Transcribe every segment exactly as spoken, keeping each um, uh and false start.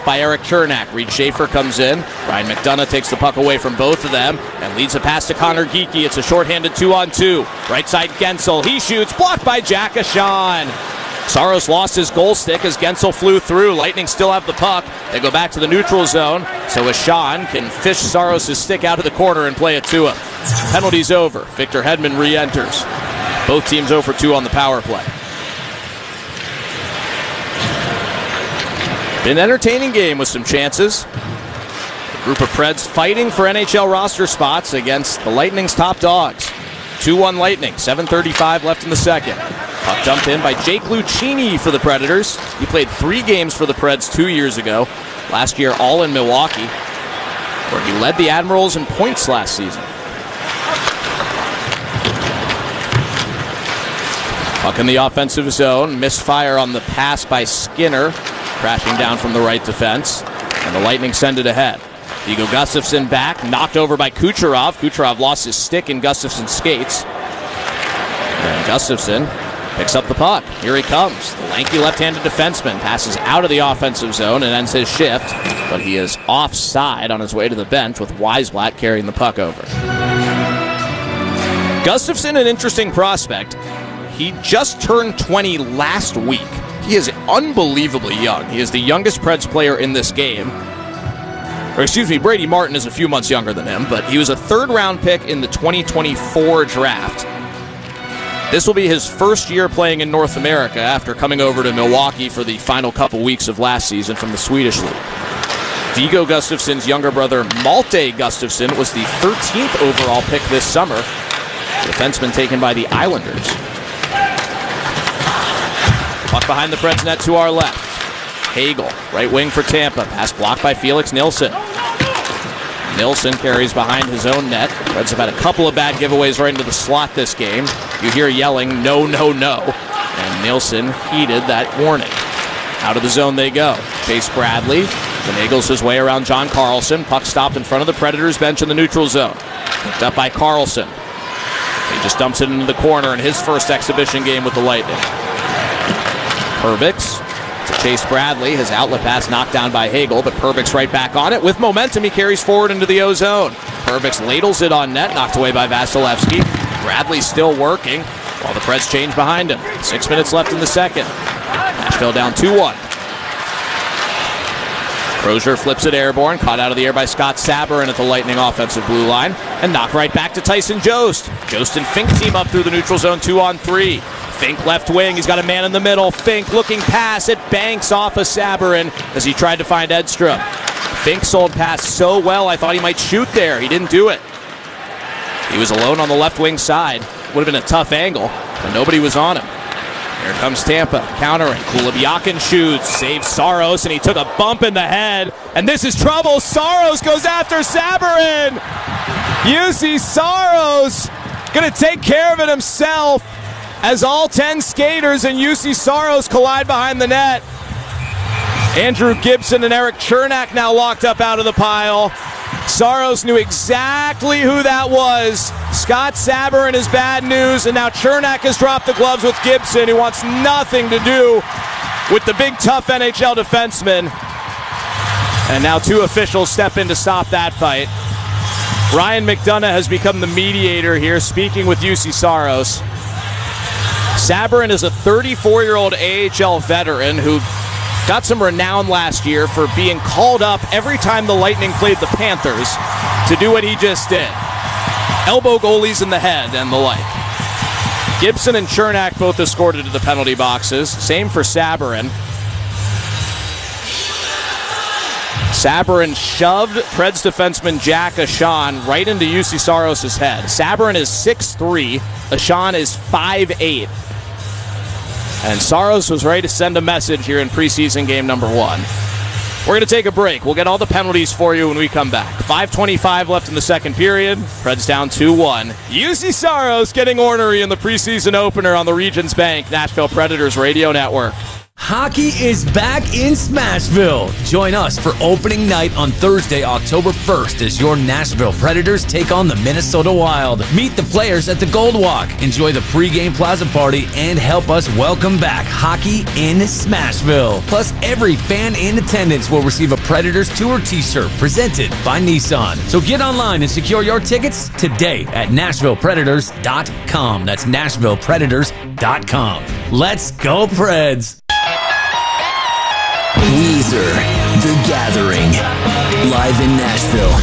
by Eric Chernak. Reed Schaefer comes in. Ryan McDonough takes the puck away from both of them and leads a pass to Connor Geekie. It's a shorthanded two-on-two. Right side Gensel. He shoots. Blocked by Jack Ahcan. Saros lost his goal stick as Gensel flew through. Lightning still have the puck. They go back to the neutral zone, so Ahcan can fish Saros' stick out of the corner and play it to him. Penalty's over. Victor Hedman re-enters. Both teams oh for two on the power play. Been an entertaining game with some chances. A group of Preds fighting for N H L roster spots against the Lightning's top dogs. two one Lightning, seven thirty-five left in the second. Puck dumped in by Jake Lucchini for the Predators. He played three games for the Preds two years ago. Last year, all in Milwaukee, where he led the Admirals in points last season. Puck in the offensive zone. Misfire on the pass by Skinner. Crashing down from the right defense. And the Lightning send it ahead. Viggo Gustafsson back. Knocked over by Kucherov. Kucherov lost his stick in Gustafsson's skates. And Gustafsson picks up the puck. Here he comes. The lanky left-handed defenseman passes out of the offensive zone and ends his shift. But he is offside on his way to the bench with Weisblatt carrying the puck over. Gustafsson, an interesting prospect. He just turned twenty last week. He is unbelievably young. He is the youngest Preds player in this game. Or excuse me, Brady Martin is a few months younger than him, but he was a third-round pick in the twenty twenty-four draft. This will be his first year playing in North America after coming over to Milwaukee for the final couple weeks of last season from the Swedish League. Viggo Gustafsson's younger brother, Malte Gustafsson, was the thirteenth overall pick this summer. The defenseman taken by the Islanders. Puck behind the Preds net to our left. Hagel, right wing for Tampa. Pass blocked by Felix Nilsson. Nilsson carries behind his own net. Preds have had a couple of bad giveaways right into the slot this game. You hear yelling, no, no, no. And Nilsson heeded that warning. Out of the zone they go. Chase Bradley finagles his way around John Carlson. Puck stopped in front of the Predators bench in the neutral zone. Picked up by Carlson. He just dumps it into the corner in his first exhibition game with the Lightning. Perbix to Chase Bradley. His outlet pass knocked down by Hagel, but Perbix right back on it. With momentum, he carries forward into the O-zone. Perbix ladles it on net, knocked away by Vasilevsky. Bradley still working while the Preds change behind him. Six minutes left in the second. Nashville down two one. Crozier flips it airborne, caught out of the air by Scott Sabourin at the Lightning offensive blue line, and knocked right back to Tyson Jost. Jost and Fink team up through the neutral zone two on three. Fink left wing, he's got a man in the middle. Fink looking pass, it banks off of Sabourin as he tried to find Edstrom. Fink sold pass so well, I thought he might shoot there. He didn't do it. He was alone on the left wing side. Would have been a tough angle, but nobody was on him. Here comes Tampa, countering. Kulibyakin shoots, saves Saros, and he took a bump in the head. And this is trouble. Saros goes after Sabourin. U C Saros going to take care of it himself as all ten skaters and U C Saros collide behind the net. Andrew Gibson and Eric Chernak now locked up out of the pile. Saros knew exactly who that was. Scott Sabourin is bad news, and now Chernak has dropped the gloves with Gibson, who wants nothing to do with the big, tough N H L defenseman. And now two officials step in to stop that fight. Ryan McDonough has become the mediator here, speaking with U C Saros. Sabourin is a thirty-four-year-old A H L veteran who got some renown last year for being called up every time the Lightning played the Panthers to do what he just did. Elbow goalies in the head and the like. Gibson and Chernak both escorted to the penalty boxes. Same for Sabourin. Sabourin shoved Preds defenseman Jack Ahcan right into U C Saros' head. Sabourin is six three. Ahcan is five eight. And Saros was ready to send a message here in preseason game number one. We're going to take a break. We'll get all the penalties for you when we come back. five twenty-five left in the second period. Preds down two one. U C Saros getting ornery in the preseason opener on the Regions Bank Nashville Predators Radio Network. Hockey is back in Smashville. Join us for opening night on Thursday, October first, as your Nashville Predators take on the Minnesota Wild. Meet the players at the Gold Walk, enjoy the pregame plaza party, and help us welcome back hockey in Smashville. Plus, every fan in attendance will receive a Predators Tour t-shirt presented by Nissan. So get online and secure your tickets today at Nashville Predators dot com. That's Nashville Predators dot com. Let's go, Preds! Weezer, The Gathering, live in Nashville.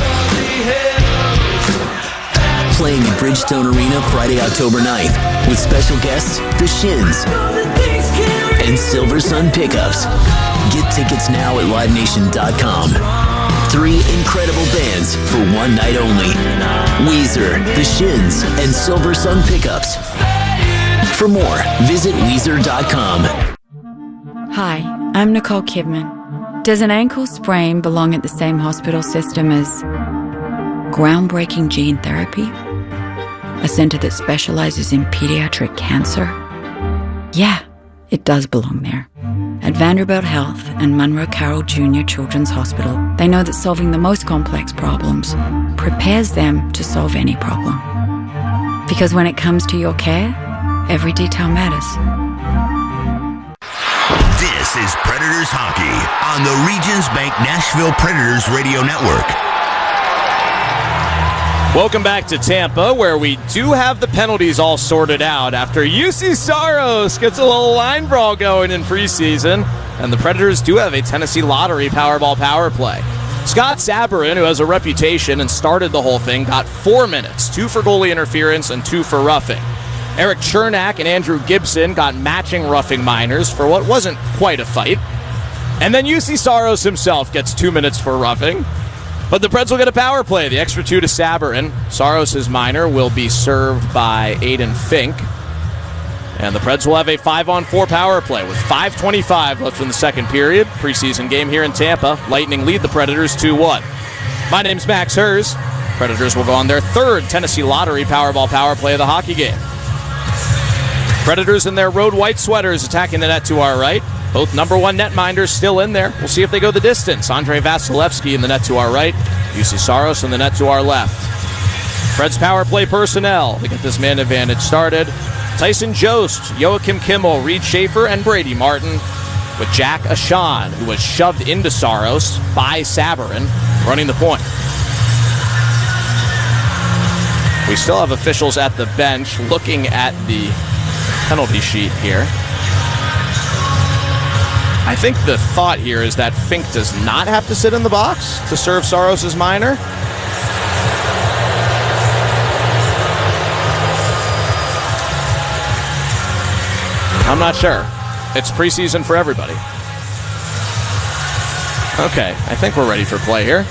Playing at Bridgestone Arena Friday, October ninth, with special guests, The Shins and Silver Sun Pickups. Get tickets now at Live Nation dot com. Three incredible bands for one night only. Weezer, The Shins, and Silver Sun Pickups. For more, visit Weezer dot com. Hi, I'm Nicole Kidman. Does an ankle sprain belong at the same hospital system as groundbreaking gene therapy? A center that specializes in pediatric cancer? Yeah, it does belong there. At Vanderbilt Health and Monroe Carroll Junior Children's Hospital, they know that solving the most complex problems prepares them to solve any problem. Because when it comes to your care, every detail matters. This is Predators Hockey on the Regions Bank Nashville Predators Radio Network. Welcome back to Tampa, where we do have the penalties all sorted out after U C Saros gets a little line brawl going in preseason, and the Predators do have a Tennessee Lottery Powerball power play. Scott Sabourin, who has a reputation and started the whole thing, got four minutes, two for goalie interference and two for roughing. Eric Chernak and Andrew Gibson got matching roughing minors for what wasn't quite a fight. And then U C Saros himself gets two minutes for roughing. But the Preds will get a power play. The extra two to Sabourin. Saros' minor will be served by Aiden Fink. And the Preds will have a five-on-four power play with five twenty-five left in the second period. Preseason game here in Tampa. Lightning lead the Predators two one. My name's Max Hers. Predators will go on their third Tennessee Lottery Powerball power play of the hockey game. Predators in their road white sweaters attacking the net to our right. Both number one netminders still in there. We'll see if they go the distance. Andrei Vasilevsky in the net to our right. U C Saros in the net to our left. Preds power play personnel to get this man advantage started. Tyson Jost, Joachim Kimmel, Reed Schaefer, and Brady Martin, with Jack Ashan, who was shoved into Saros by Sabourin, running the point. We still have officials at the bench looking at the penalty sheet here. I think the thought here is that Fink does not have to sit in the box to serve Saros' minor. I'm not sure. It's preseason for everybody. Okay, I think we're ready for play here.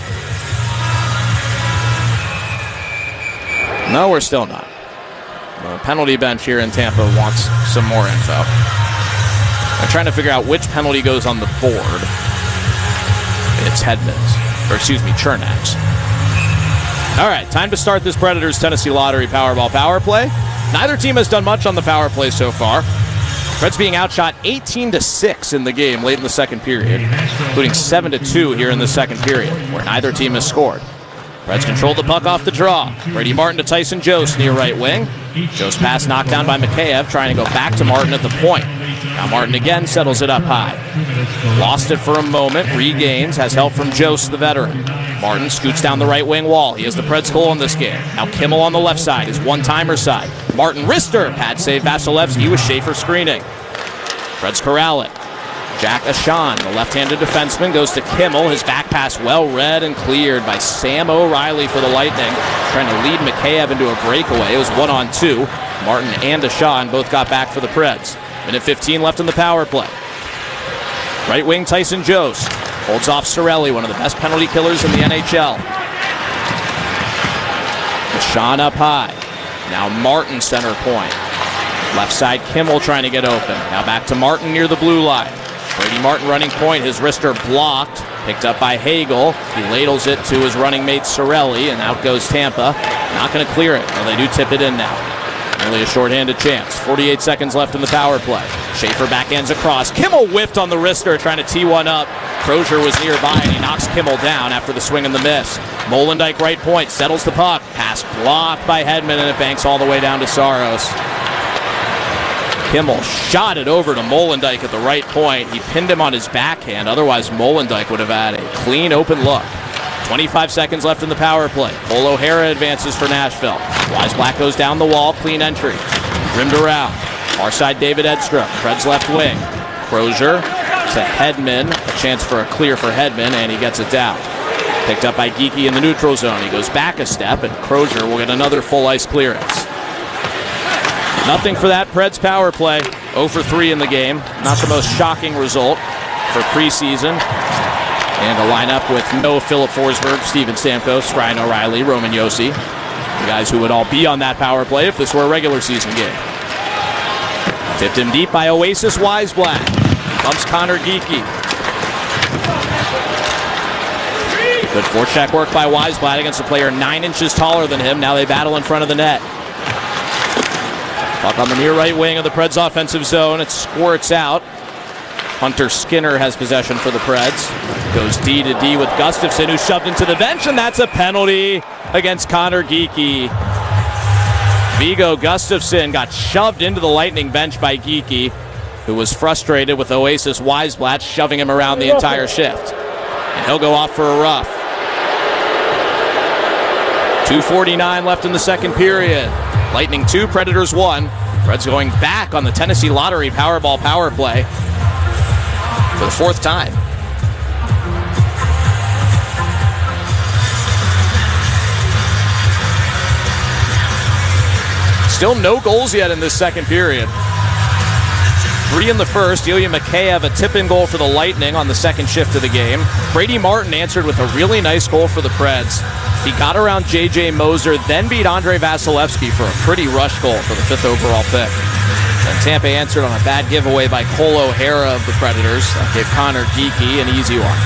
No, we're still not. The penalty bench here in Tampa wants some more info. I'm trying to figure out which penalty goes on the board. It's Hedman's, or excuse me, Chernak's. All right, time to start this Predators Tennessee Lottery Powerball power play. Neither team has done much on the power play so far. Preds being outshot eighteen to six in the game late in the second period, including seven to two here in the second period, where neither team has scored. Preds control the puck off the draw. Brady Martin to Tyson Jost near right wing. Jost pass knocked down by Mikheyev, trying to go back to Martin at the point. Now Martin again settles it up high. Lost it for a moment, regains, has help from Jost, the veteran. Martin scoots down the right wing wall. He has the Preds goal in this game. Now Kimmel on the left side, his one-timer side. Martin wrister, pad save Vasilevsky with Schaefer screening. Preds corral it. Jack Ashan, the left-handed defenseman, goes to Kimmel. His back pass well read and cleared by Sam O'Reilly for the Lightning, trying to lead Mikheyev into a breakaway. It was one on two. Martin and Ashan both got back for the Preds. Minute fifteen left in the power play. Right wing Tyson Jost holds off Cirelli, one of the best penalty killers in the N H L. Ashan up high. Now Martin center point. Left side Kimmel trying to get open. Now back to Martin near the blue line. Brady Martin running point, his wrister blocked, picked up by Hagel. He ladles it to his running mate Cirelli, and out goes Tampa. Not going to clear it, and they do tip it in now. Only a shorthanded chance. forty-eight seconds left in the power play. Schaefer backhands across. Kimmel whiffed on the wrister, trying to tee one up. Crozier was nearby, and he knocks Kimmel down after the swing and the miss. Molendijk right point, settles the puck. Pass blocked by Hedman, and it banks all the way down to Saros. Kimmel shot it over to Molendijk at the right point. He pinned him on his backhand. Otherwise, Molendijk would have had a clean, open look. twenty-five seconds left in the power play. Cole O'Hara advances for Nashville. Weisblatt goes down the wall, clean entry. Rimmed around. Far side, David Edstrom. Preds left wing. Crozier to Hedman. A chance for a clear for Hedman, and he gets it down. Picked up by Geekie in the neutral zone. He goes back a step, and Crozier will get another full ice clearance. Nothing for that Preds power play. oh for three in the game. Not the most shocking result for preseason. And a lineup with no Philip Forsberg, Steven Stamkos, Ryan O'Reilly, Roman Josi. The guys who would all be on that power play if this were a regular season game. Tipped him deep by Oasis Weisblatt. Bumps Connor Geekie. Good forecheck work by Weisblatt against a player nine inches taller than him. Now they battle in front of the net. Puck on the near right wing of the Preds offensive zone. It squirts out. Hunter Skinner has possession for the Preds. Goes D to D with Gustafsson, who's shoved into the bench, and that's a penalty against Connor Geekie. Viggo Gustafsson got shoved into the Lightning bench by Geekie, who was frustrated with Oasis Weisblatt shoving him around the entire shift. And he'll go off for a rough. two forty-nine left in the second period. Lightning two, Predators one. Preds going back on the Tennessee Lottery Powerball power play for the fourth time. Still no goals yet in this second period. Three in the first. Ilya Mikheyev, a tip-in goal for the Lightning on the second shift of the game. Brady Martin answered with a really nice goal for the Preds. He got around J J Moser, then beat Andrei Vasilevsky for a pretty rush goal for the fifth overall pick. And Tampa answered on a bad giveaway by Cole O'Hara of the Predators. That gave Connor Geekie an easy one.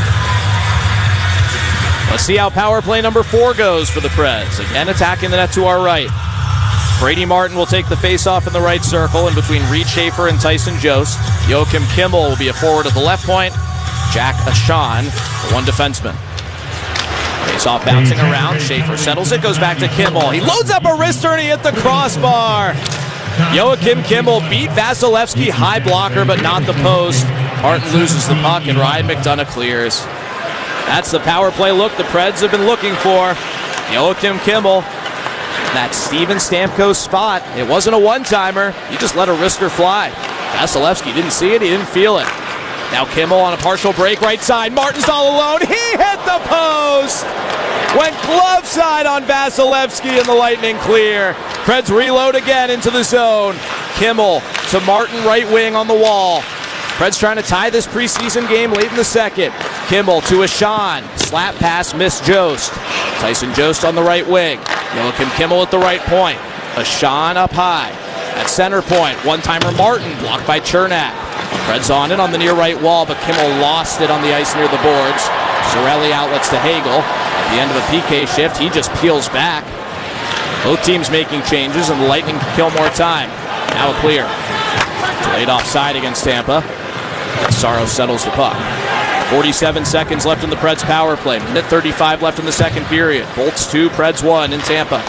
Let's see how power play number four goes for the Preds. Again, attacking the net to our right. Brady Martin will take the face-off in the right circle in between Reed Schaefer and Tyson Jost. Joakim Kimmel will be a forward at the left point. Jack Ashan, the one defenseman. Face-off bouncing around. Schaefer settles it, goes back to Kimmel. He loads up a wrister and he hit the crossbar. Joakim Kimmel beat Vasilevsky, high blocker, but not the post. Martin loses the puck and Ryan McDonough clears. That's the power play look the Preds have been looking for. Joakim Kimmel. That Steven Stamkos spot. It wasn't a one-timer. He just let a wrister fly. Vasilevsky didn't see it. He didn't feel it. Now Kimmel on a partial break right side. Martin's all alone. He hit the post. Went glove side on Vasilevsky and the Lightning clear. Preds reload again into the zone. Kimmel to Martin right wing on the wall. Preds trying to tie this preseason game late in the second. Kimmel to Ashan. Slap pass, missed Jost. Tyson Jost on the right wing. Joakim Kimmel at the right point. Ashan up high. At center point, one-timer Martin, blocked by Chernak. Preds on it on the near right wall, but Kimmel lost it on the ice near the boards. Cirelli outlets to Hagel. At the end of a P K shift, he just peels back. Both teams making changes, and the Lightning can kill more time. Now a clear. Delayed offside against Tampa. Saros settles the puck. forty-seven seconds left in the Preds power play. Minute thirty-five left in the second period. Bolts two, Preds one in Tampa.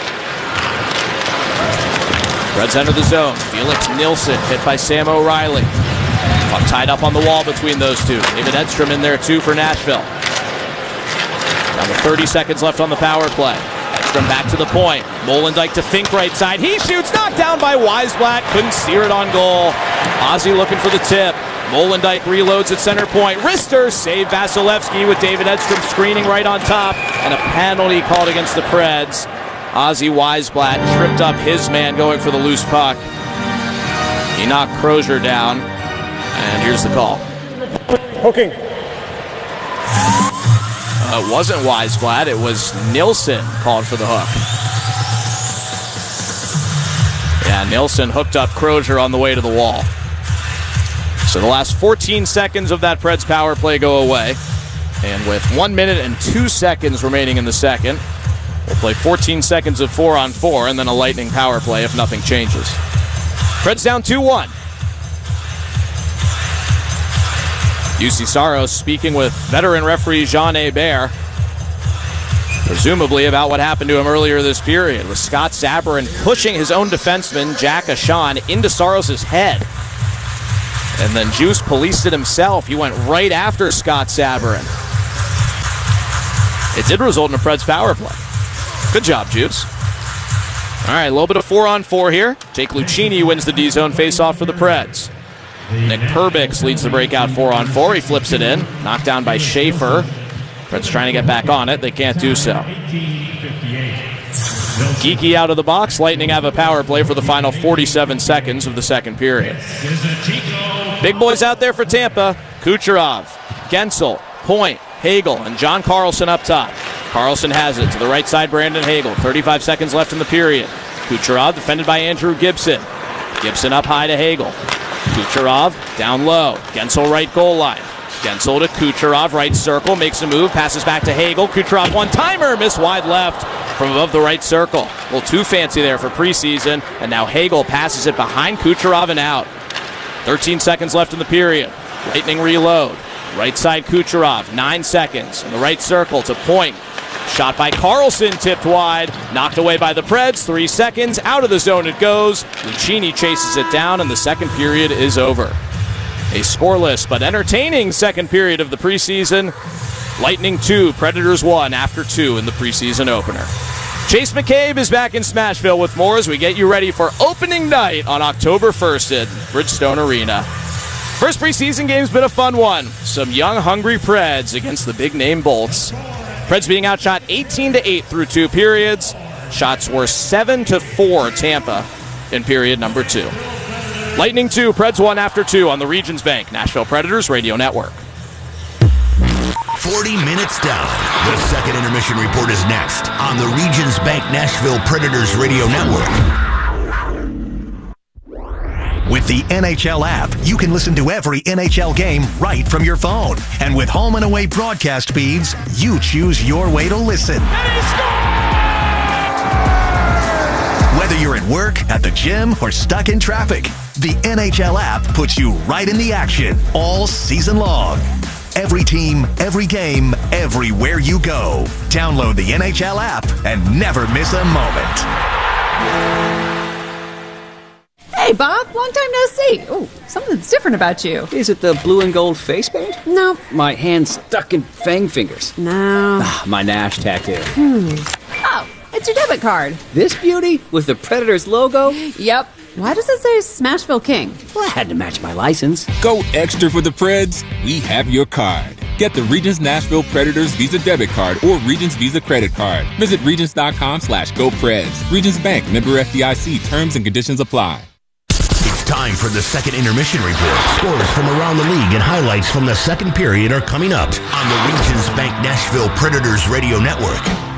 Preds enter the zone. Felix Nilsson hit by Sam O'Reilly. Puck tied up on the wall between those two. David Edstrom in there too for Nashville. Down to thirty seconds left on the power play. Edstrom back to the point. Molendijk to Fink right side. He shoots, knocked down by Weisblatt. Couldn't steer it on goal. Ozzy looking for the tip. Molendijk reloads at center point. Wrister save Vasilevsky with David Edstrom screening right on top. And a penalty called against the Preds. Ozzy Weisblatt tripped up his man going for the loose puck. He knocked Crozier down. And here's the call. Hooking. Uh, it wasn't Weisblatt. It was Nilsson called for the hook. Yeah, Nilsson hooked up Crozier on the way to the wall. So the last fourteen seconds of that Preds power play go away. And with one minute and two seconds remaining in the second, we'll play fourteen seconds of four on four and then a Lightning power play if nothing changes. Preds down two one. U C Saros speaking with veteran referee Jean Hebert, presumably about what happened to him earlier this period, with Scott Sabourin pushing his own defenseman, Jack Ashan, into Saros' head. And then Juice policed it himself. He went right after Scott Sabourin. It did result in a Preds power play. Good job, Juice. All right, a little bit of four on four here. Jake Lucchini wins the D-zone faceoff for the Preds. Nick Perbix leads the breakout four on four. He flips it in. Knocked down by Schaefer. Preds trying to get back on it. They can't do so. Geeky out of the box. Lightning have a power play for the final forty-seven seconds of the second period. Big boys out there for Tampa. Kucherov, Gensel, Point, Hagel, and John Carlson up top. Carlson has it to the right side, Brandon Hagel. thirty-five seconds left in the period. Kucherov defended by Andrew Gibson. Gibson up high to Hagel. Kucherov down low. Gensel right goal line. Gensel to Kucherov, right circle, makes a move, passes back to Hagel. Kucherov one-timer, missed wide left from above the right circle. A little too fancy there for preseason, and now Hagel passes it behind Kucherov and out. thirteen seconds left in the period. Lightning reload. Right side Kucherov, nine seconds. In the right circle to Point. Shot by Carlson, tipped wide. Knocked away by the Preds, three seconds. Out of the zone it goes. Lucchini chases it down, and the second period is over. A scoreless but entertaining second period of the preseason. Lightning two, Predators one after two in the preseason opener. Chase McCabe is back in Smashville with more as we get you ready for opening night on October first at Bridgestone Arena. First preseason game's been a fun one. Some young, hungry Preds against the big-name Bolts. Preds being outshot eighteen to eight through two periods. Shots were seven to four Tampa in period number two. Lightning two, Preds one after two on the Regions Bank Nashville Predators Radio Network. forty minutes down. The second intermission report is next on the Regions Bank Nashville Predators Radio Network. With the N H L app, you can listen to every N H L game right from your phone. And with home and away broadcast feeds, you choose your way to listen. Whether you're at work, at the gym, or stuck in traffic, the N H L app puts you right in the action all season long. Every team, every game, everywhere you go. Download the N H L app and never miss a moment. Hey, Bob. Long time no see. Oh, something's different about you. Is it the blue and gold face paint? No. My hand's stuck in fang fingers. No. Ah, my Nash tattoo. Hmm. Oh, it's your debit card. This beauty with the Predators logo? Yep. Why does it say Smashville King? Well, I had to match my license. Go extra for the Preds. We have your card. Get the Regions Nashville Predators Visa debit card or Regions Visa credit card. Visit Regions.com slash GoPreds. Regions Bank, member F D I C. Terms and conditions apply. It's time for the second intermission report. Scores from around the league and highlights from the second period are coming up on the Regions Bank Nashville Predators Radio Network.